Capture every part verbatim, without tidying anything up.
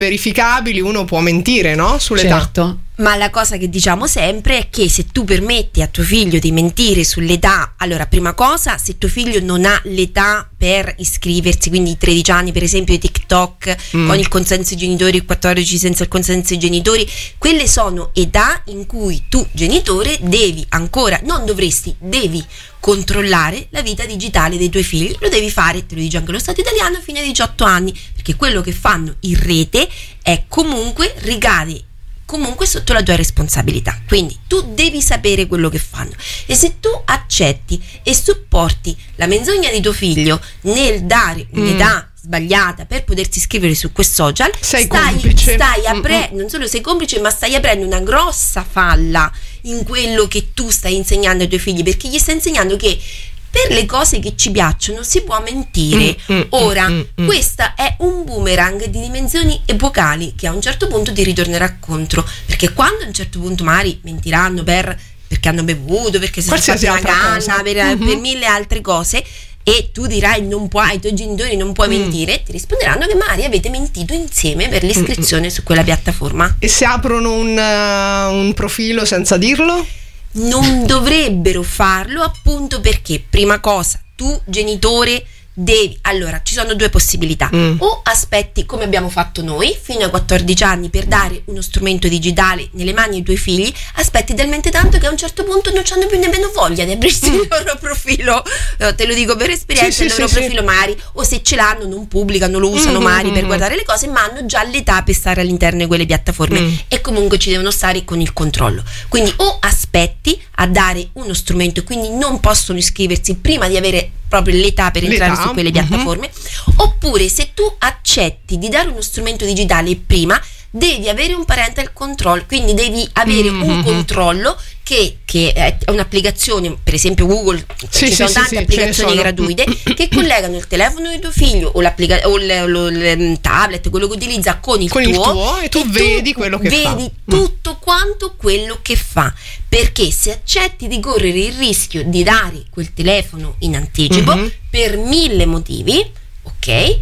verificabili uno può mentire, no? Sull'età. Certo. Ma la cosa che diciamo sempre è che se tu permetti a tuo figlio di mentire sull'età, allora prima cosa, se tuo figlio non ha l'età per iscriversi, quindi i tredici anni per esempio di TikTok, mm. con il consenso dei genitori, quattordici senza il consenso dei genitori, quelle sono età in cui tu genitore devi ancora, non dovresti, devi controllare la vita digitale dei tuoi figli. Lo devi fare, te lo dice anche lo Stato italiano, fino ai diciotto anni, perché quello che fanno in rete è comunque ricade comunque sotto la tua responsabilità, quindi tu devi sapere quello che fanno, e se tu accetti e supporti la menzogna di tuo figlio nel dare un'età mm. sbagliata per potersi iscrivere su quel social, sei stai, complice. stai apre- non solo sei complice, ma stai aprendo una grossa falla in quello che tu stai insegnando ai tuoi figli, perché gli stai insegnando che per le cose che ci piacciono si può mentire. Mm, mm, Ora, mm, mm, questa è un boomerang di dimensioni epocali che a un certo punto ti ritornerà contro, perché quando a un certo punto magari mentiranno per perché hanno bevuto, perché si sono fatti una canna, per, mm-hmm. per mille altre cose, e tu dirai non puoi, ai tuoi genitori non puoi mm. mentire, ti risponderanno che magari avete mentito insieme per l'iscrizione mm. su quella piattaforma. E se aprono un, uh, un profilo senza dirlo? Non dovrebbero farlo, appunto perché, prima cosa, tu genitore devi, allora ci sono due possibilità, mm. o aspetti come abbiamo fatto noi fino ai quattordici anni per dare uno strumento digitale nelle mani ai tuoi figli, aspetti talmente tanto che a un certo punto non hanno più nemmeno voglia di aprirsi mm. il loro profilo, no, te lo dico per esperienza, sì, il sì, loro sì, profilo sì. magari, o se ce l'hanno non pubblicano, lo usano mm, magari mm, per mm. guardare le cose, ma hanno già l'età per stare all'interno di quelle piattaforme mm. e comunque ci devono stare con il controllo, quindi o aspetti a dare uno strumento, quindi non possono iscriversi prima di avere proprio l'età per entrare l'età. su quelle piattaforme, uh-huh. oppure se tu accetti di dare uno strumento digitale prima, devi avere un parental control, quindi devi avere uh-huh. un controllo che, che è un'applicazione, per esempio Google, sì, ci sì, sono sì, tante sì, applicazioni gratuite che collegano il telefono di tuo figlio o, l'applica- o il, lo, il tablet, quello che utilizza con il, con tuo, il tuo e tu e vedi tu quello che vedi fa. Vedi tutto quanto quello che fa, perché se accetti di correre il rischio di dare quel telefono in anticipo mm-hmm. per mille motivi, ok,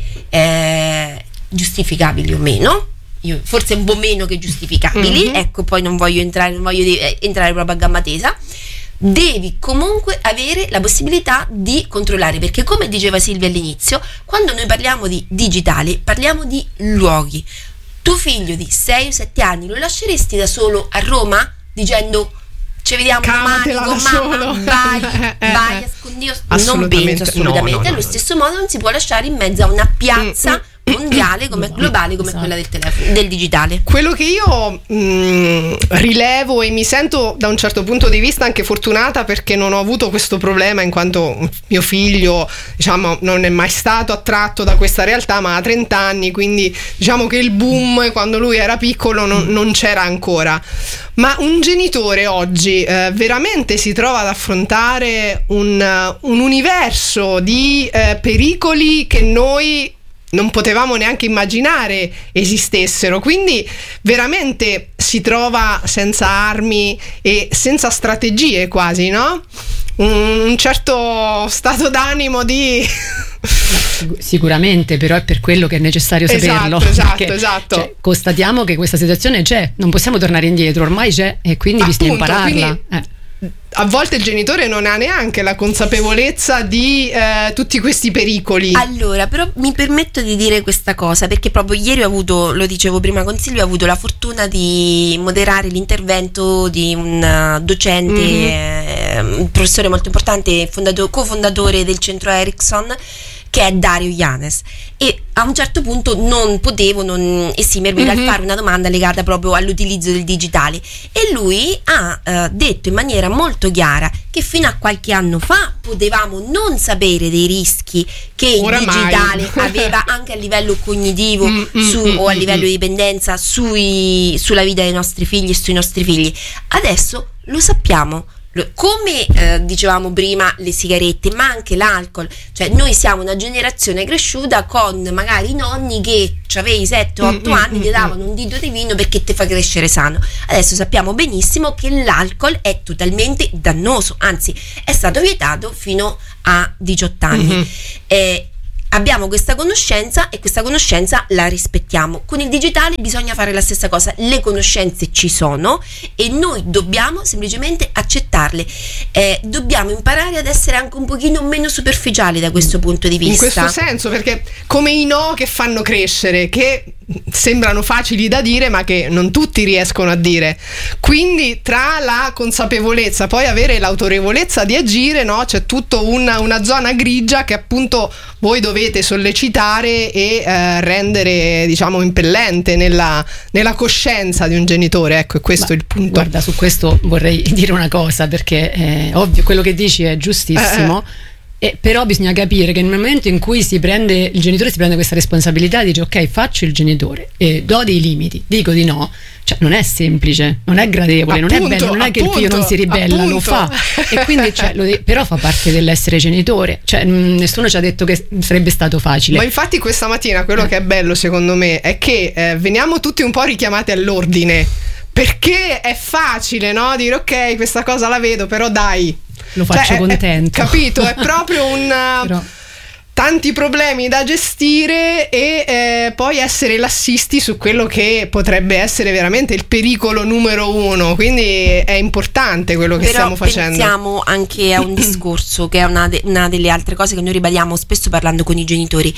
eh, giustificabili o meno, io, forse un po' meno che giustificabili, mm-hmm. ecco, poi non voglio entrare, non voglio eh, entrare proprio a gamba tesa, devi comunque avere la possibilità di controllare, perché come diceva Silvia all'inizio, quando noi parliamo di digitale parliamo di luoghi. Tuo figlio di sei o sette anni lo lasceresti da solo a Roma dicendo ci vediamo domani con mamma, vai, vai a scondio? Non penso assolutamente. No, no, no, allo stesso modo non si può lasciare in mezzo a una piazza mondiale, come globale, come esatto. quella del telefono, del digitale. Quello che io mh, rilevo, e mi sento da un certo punto di vista anche fortunata perché non ho avuto questo problema, in quanto mio figlio, diciamo, non è mai stato attratto da questa realtà, ma ha trenta anni, quindi diciamo che il boom quando lui era piccolo non, non c'era ancora. Ma un genitore oggi eh, veramente si trova ad affrontare un, un universo di eh, pericoli che noi non potevamo neanche immaginare esistessero, quindi veramente si trova senza armi e senza strategie quasi, no? Un, un certo stato d'animo di... Sicuramente, però è per quello che è necessario saperlo. Esatto, esatto, perché, esatto. Cioè, constatiamo che questa situazione c'è, non possiamo tornare indietro, ormai c'è e quindi appunto, bisogna impararla. Quindi... Eh. A volte il genitore non ha neanche la consapevolezza di eh, tutti questi pericoli. Allora, però mi permetto di dire questa cosa, perché proprio ieri ho avuto, lo dicevo prima con Silvia, ho avuto la fortuna di moderare l'intervento di un docente, mm-hmm. eh, un professore molto importante, fondato, cofondatore del centro Ericsson, che è Dario Yanes, e a un certo punto non potevo non esimermi mm-hmm. dal fare una domanda legata proprio all'utilizzo del digitale, e lui ha eh, detto in maniera molto chiara che fino a qualche anno fa potevamo non sapere dei rischi che Oramai. il digitale aveva anche a livello cognitivo mm-hmm. su, o a livello di dipendenza sui, sulla vita dei nostri figli e sui nostri figli. Adesso lo sappiamo. Come eh, dicevamo prima, le sigarette, ma anche l'alcol, cioè noi siamo una generazione cresciuta con magari i nonni che avevi sette otto anni, ti davano un dito di vino perché ti fa crescere sano. Adesso sappiamo benissimo che l'alcol è totalmente dannoso, anzi è stato vietato fino a diciotto anni. Mm-hmm. eh, abbiamo questa conoscenza e questa conoscenza la rispettiamo. Con il digitale bisogna fare la stessa cosa, le conoscenze ci sono e noi dobbiamo semplicemente accettarle, eh, dobbiamo imparare ad essere anche un pochino meno superficiali da questo punto di vista. In questo senso, perché come i no che fanno crescere, che sembrano facili da dire ma che non tutti riescono a dire, quindi tra la consapevolezza poi avere l'autorevolezza di agire, no, c'è tutta una, una zona grigia che appunto voi dovete sollecitare e eh, rendere, diciamo, impellente nella, nella coscienza di un genitore. Ecco, è questo Ma, il punto. Guarda, su questo vorrei dire una cosa, perché è ovvio, quello che dici è giustissimo. Eh, eh. E però bisogna capire che nel momento in cui si prende il genitore si prende questa responsabilità, dice ok, faccio il genitore e do dei limiti, dico di no, cioè non è semplice, non è gradevole, Appunto, non è bello, non è appunto, che il figlio non si ribella, appunto. lo fa, e quindi cioè, lo de- però fa parte dell'essere genitore, cioè mh, nessuno ci ha detto che sarebbe stato facile. Ma infatti questa mattina quello che è bello secondo me è che eh, veniamo tutti un po' richiamati all'ordine, perché è facile, no, dire ok, questa cosa la vedo, però dai, lo faccio cioè, contento. È, capito? È proprio un Però... tanti problemi da gestire e eh, poi essere lassisti su quello che potrebbe essere veramente il pericolo numero uno. Quindi è importante quello che Però stiamo facendo. Pensiamo anche a un discorso che è una, de- una delle altre cose che noi ribadiamo spesso parlando con i genitori.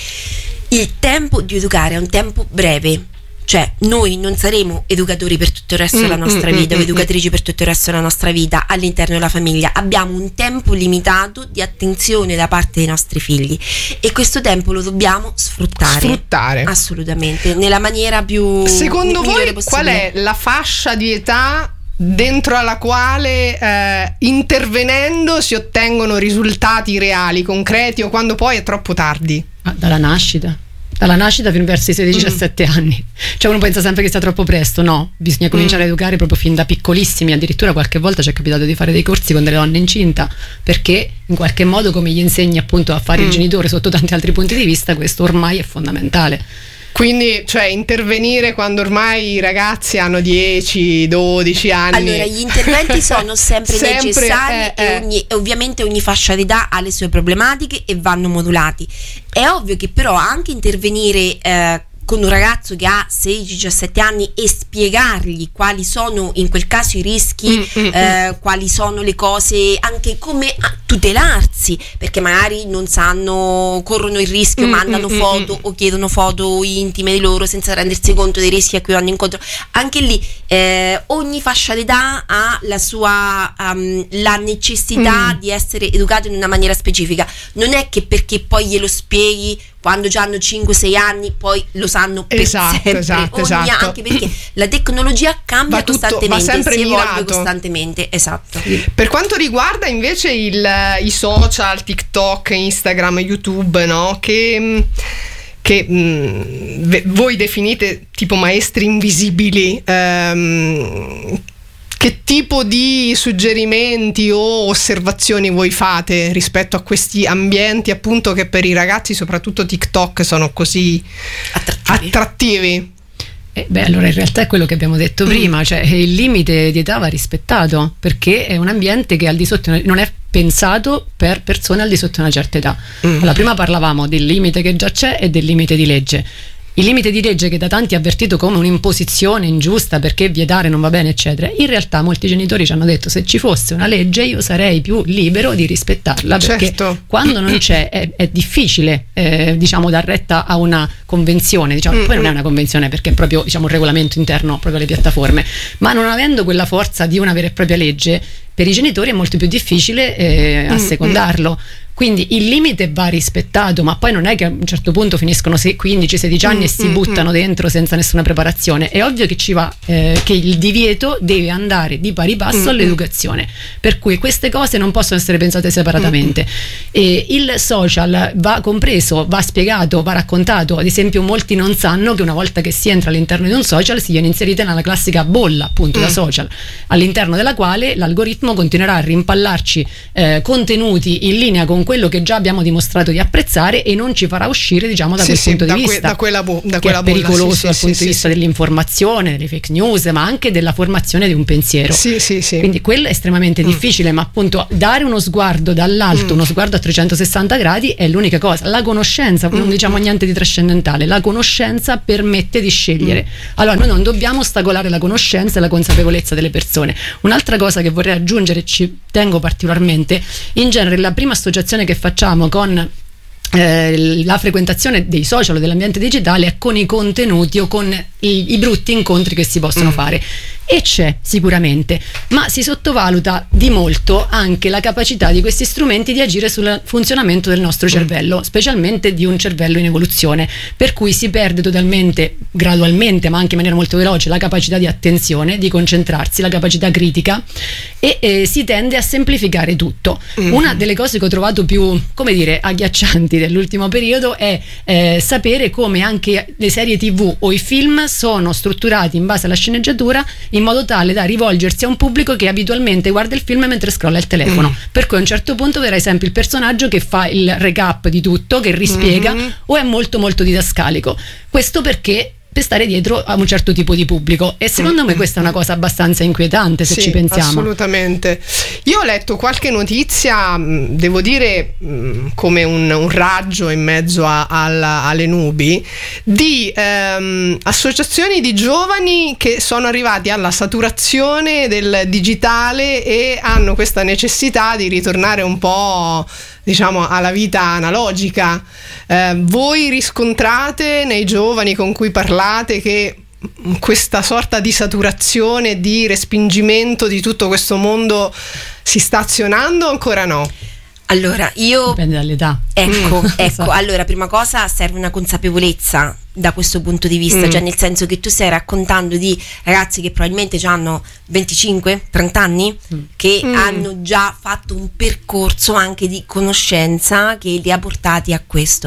Il tempo di educare è un tempo breve. Cioè, noi non saremo educatori per tutto il resto mm, della nostra mm, vita, mm, o educatrici per tutto il resto della nostra vita all'interno della famiglia. Abbiamo un tempo limitato di attenzione da parte dei nostri figli e questo tempo lo dobbiamo sfruttare. Sfruttare. Assolutamente, nella maniera più Secondo voi possibile. qual è la fascia di età dentro alla quale eh, intervenendo si ottengono risultati reali, concreti, o quando poi è troppo tardi? Ah, dalla nascita. Dalla nascita fino verso i sedici diciassette mm. anni. Cioè uno pensa sempre che sia troppo presto, no, bisogna cominciare mm. a educare proprio fin da piccolissimi. Addirittura qualche volta ci è capitato di fare dei corsi con delle donne incinta, perché in qualche modo, come gli insegni appunto a fare mm. il genitore sotto tanti altri punti di vista, questo ormai è fondamentale. Quindi, cioè, intervenire quando ormai i ragazzi hanno dieci dodici anni. Allora, gli interventi sono sempre, sempre necessari eh, e, ogni, e ovviamente ogni fascia d'età ha le sue problematiche e vanno modulati. È ovvio che però anche intervenire eh, con un ragazzo che ha sedici diciassette anni e spiegargli quali sono in quel caso i rischi, mm, eh, mm. quali sono le cose, anche come tutelarsi, perché magari non sanno, corrono il rischio, mm, mandano mm, foto mm. o chiedono foto intime di loro senza rendersi conto dei rischi a cui vanno incontro. Anche lì eh, ogni fascia d'età ha la sua um, la necessità mm. di essere educato in una maniera specifica. Non è che perché poi glielo spieghi quando già hanno cinque sei anni poi lo sanno per esatto, sempre. esatto, Ogni, esatto. Anche perché la tecnologia cambia va tutto, costantemente, va sempre si mirato. evolve costantemente. Esatto. Per quanto riguarda invece il, i social, TikTok, Instagram, YouTube, no? Che che mh, voi definite tipo maestri invisibili, ehm, che tipo di suggerimenti o osservazioni voi fate rispetto a questi ambienti, appunto, che per i ragazzi, soprattutto TikTok, sono così attrattivi? attrattivi? Eh beh, allora in realtà è quello che abbiamo detto mm. prima, cioè il limite di età va rispettato, perché è un ambiente che al di sotto non è pensato per persone al di sotto di una certa età. Mm. Allora, prima parlavamo del limite che già c'è e del limite di legge. Il limite di legge, che da tanti è avvertito come un'imposizione ingiusta perché vietare non va bene eccetera, in realtà molti genitori ci hanno detto: se ci fosse una legge io sarei più libero di rispettarla, perché certo. quando non c'è è, è difficile eh, diciamo dar retta a una convenzione, diciamo, mm-hmm. poi non è una convenzione perché è proprio, diciamo, un regolamento interno proprio alle piattaforme, ma non avendo quella forza di una vera e propria legge, per i genitori è molto più difficile eh, assecondarlo. Mm-hmm. Quindi il limite va rispettato, ma poi non è che a un certo punto finiscono quindici sedici anni mm, e si mm, buttano mm. dentro senza nessuna preparazione. È ovvio che ci va eh, che il divieto deve andare di pari passo mm, all'educazione, per cui queste cose non possono essere pensate separatamente. Mm. E il social va compreso, va spiegato, va raccontato. Ad esempio, molti non sanno che una volta che si entra all'interno di un social si viene inserita nella classica bolla, appunto, mm. da social, all'interno della quale l'algoritmo continuerà a rimpallarci eh, contenuti in linea con quello che già abbiamo dimostrato di apprezzare e non ci farà uscire, diciamo, da sì, quel sì, punto da di que- vista da quella bo- da che quella è bolla, pericoloso sì, dal sì, punto sì, di vista sì. dell'informazione, delle fake news, ma anche della formazione di un pensiero. Sì, sì, sì. Quindi quello è estremamente mm. difficile, ma appunto dare uno sguardo dall'alto, mm. uno sguardo a trecentosessanta gradi è l'unica cosa. La conoscenza, mm. non diciamo niente di trascendentale, la conoscenza permette di scegliere. Mm. Allora noi non dobbiamo ostacolare la conoscenza e la consapevolezza delle persone. Un'altra cosa che vorrei aggiungere, ci tengo particolarmente, in genere la prima associazione che facciamo con Eh, la frequentazione dei social o dell'ambiente digitale è con i contenuti o con i, i brutti incontri che si possono mm. fare, e c'è sicuramente, ma si sottovaluta di molto anche la capacità di questi strumenti di agire sul funzionamento del nostro cervello, mm. specialmente di un cervello in evoluzione, per cui si perde totalmente, gradualmente ma anche in maniera molto veloce, la capacità di attenzione, di concentrarsi, la capacità critica, e eh, si tende a semplificare tutto. mm. Una delle cose che ho trovato più, come dire, agghiaccianti dell'ultimo periodo è eh, sapere come anche le serie tv o i film sono strutturati in base alla sceneggiatura in modo tale da rivolgersi a un pubblico che abitualmente guarda il film mentre scrolla il telefono, mm. per cui a un certo punto verrà sempre il personaggio che fa il recap di tutto, che rispiega, mm-hmm. o è molto molto didascalico. Questo perché per stare dietro a un certo tipo di pubblico, e secondo me questa è una cosa abbastanza inquietante, se sì, ci pensiamo. Assolutamente. Io ho letto qualche notizia, devo dire come un, un raggio in mezzo a, alla, alle nubi, di ehm, associazioni di giovani che sono arrivati alla saturazione del digitale e hanno questa necessità di ritornare un po', diciamo, alla vita analogica. Eh, voi riscontrate nei giovani con cui parlate che questa sorta di saturazione, di respingimento di tutto questo mondo si sta azionando o ancora no? Allora, io dipende dall'età. Ecco, mm. ecco. Esatto. Allora, prima cosa serve una consapevolezza da questo punto di vista, mm. cioè nel senso che tu stai raccontando di ragazzi che probabilmente hanno venticinque trenta anni, mm. che mm. hanno già fatto un percorso anche di conoscenza che li ha portati a questo.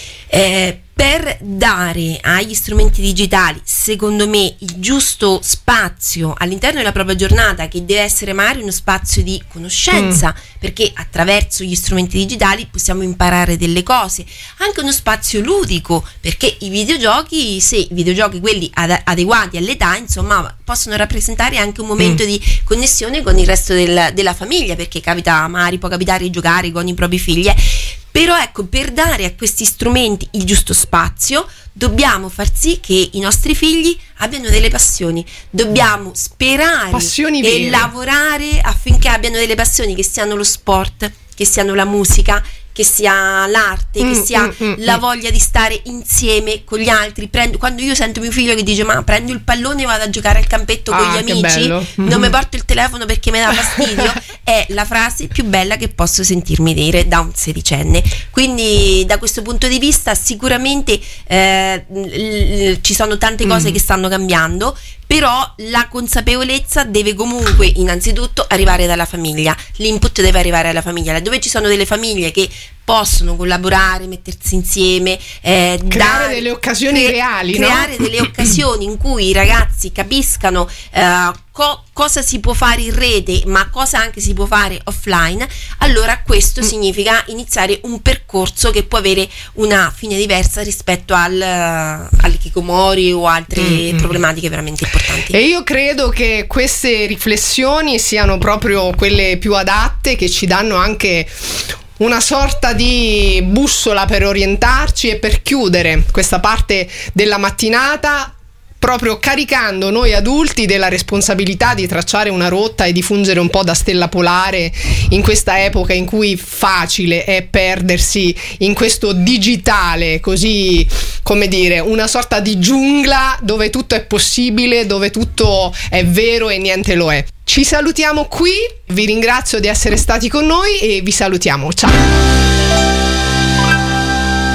Eh, per dare agli strumenti digitali, secondo me, il giusto spazio all'interno della propria giornata, che deve essere magari uno spazio di conoscenza, mm. perché attraverso gli strumenti digitali possiamo imparare delle cose, anche uno spazio ludico, perché i videogiochi, se i videogiochi quelli ad- adeguati all'età, insomma, possono rappresentare anche un momento mm. di connessione con il resto del, della famiglia, perché capita, magari può capitare di giocare con i propri figli. Però ecco, per dare a questi strumenti il giusto spazio dobbiamo far sì che i nostri figli abbiano delle passioni, dobbiamo sperare passioni e vere. Lavorare affinché abbiano delle passioni, che siano lo sport, che siano la musica, che sia l'arte, mm, che sia mm, mm, la mm. voglia di stare insieme con gli altri. Prendo, quando io sento mio figlio che dice ma prendo il pallone e vado a giocare al campetto ah, con gli amici, non mi porto il telefono perché mi dà fastidio, è la frase più bella che posso sentirmi dire da un sedicenne. Quindi da questo punto di vista sicuramente eh, l- l- ci sono tante cose mm. che stanno cambiando, però la consapevolezza deve comunque innanzitutto arrivare dalla famiglia, l'input deve arrivare dalla famiglia, laddove ci sono delle famiglie che possono collaborare, mettersi insieme, eh, creare dare, delle occasioni cre- reali, creare no? delle occasioni in cui i ragazzi capiscano eh, co- cosa si può fare in rete, ma cosa anche si può fare offline. Allora questo mm. significa iniziare un percorso che può avere una fine diversa rispetto al, all'ikikomori o altre mm. problematiche veramente importanti. E io credo che queste riflessioni siano proprio quelle più adatte, che ci danno anche una sorta di bussola per orientarci e per chiudere questa parte della mattinata, proprio caricando noi adulti della responsabilità di tracciare una rotta e di fungere un po' da stella polare in questa epoca in cui facile è perdersi in questo digitale, così, come dire, una sorta di giungla dove tutto è possibile, dove tutto è vero e niente lo è. Ci salutiamo qui, vi ringrazio di essere stati con noi e vi salutiamo, ciao!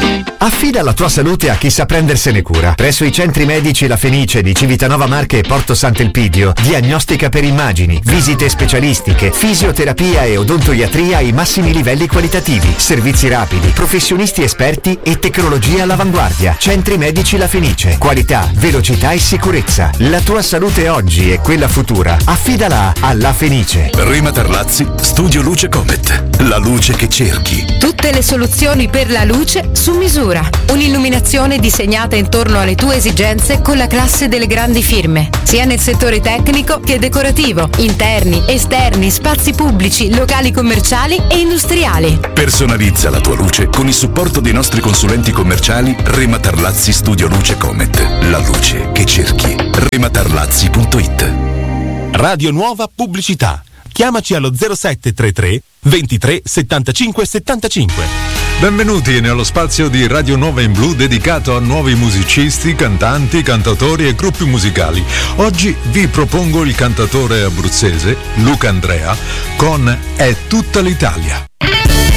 Affida la tua salute a chi sa prendersene cura. Presso i centri medici La Fenice di Civitanova Marche e Porto Sant'Elpidio, diagnostica per immagini, visite specialistiche, fisioterapia e odontoiatria ai massimi livelli qualitativi, servizi rapidi, professionisti esperti e tecnologia all'avanguardia. Centri medici La Fenice. Qualità, velocità e sicurezza. La tua salute oggi e quella futura. Affidala a La Fenice. Rema Tarlazzi, Studio Luce Comet. La luce che cerchi. Tutte le soluzioni per la luce su misura. Un'illuminazione disegnata intorno alle tue esigenze con la classe delle grandi firme, sia nel settore tecnico che decorativo, interni, esterni, spazi pubblici, locali commerciali e industriali. Personalizza la tua luce con il supporto dei nostri consulenti commerciali Rema Tarlazzi Studio Luce Comet. La luce che cerchi. rematarlazzi punto it. Radio Nuova Pubblicità. Chiamaci allo zero sette tre tre ventitré settantacinque settantacinque. Benvenuti nello spazio di Radio Nuova in Blu dedicato a nuovi musicisti, cantanti, cantautori e gruppi musicali. Oggi vi propongo il cantatore abruzzese Luca Andrea con È tutta l'Italia.